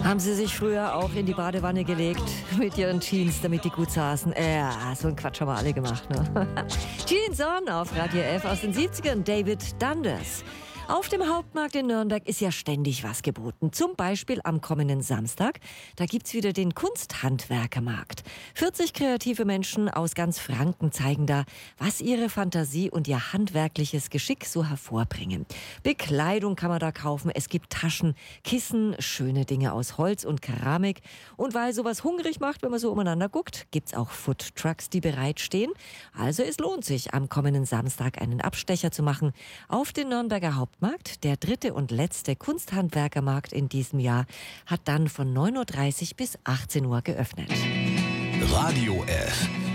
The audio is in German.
Haben Sie sich früher auch in die Badewanne gelegt mit Ihren Jeans, damit die gut saßen? Ja, so einen Quatsch haben wir alle gemacht, ne? Jeans on auf Radio F aus den 70ern, David Dundas. Auf dem Hauptmarkt in Nürnberg ist ja ständig was geboten. Zum Beispiel am kommenden Samstag. Da gibt's wieder den Kunsthandwerkermarkt. 40 kreative Menschen aus ganz Franken zeigen da, was ihre Fantasie und ihr handwerkliches Geschick so hervorbringen. Bekleidung kann man da kaufen. Es gibt Taschen, Kissen, schöne Dinge aus Holz und Keramik. Und weil sowas hungrig macht, wenn man so umeinander guckt, gibt's auch Foodtrucks, die bereitstehen. Also es lohnt sich, am kommenden Samstag einen Abstecher zu machen auf den Nürnberger Hauptmarkt. Der dritte und letzte Kunsthandwerkermarkt in diesem Jahr hat dann von 9:30 Uhr bis 18 Uhr geöffnet. Radio F.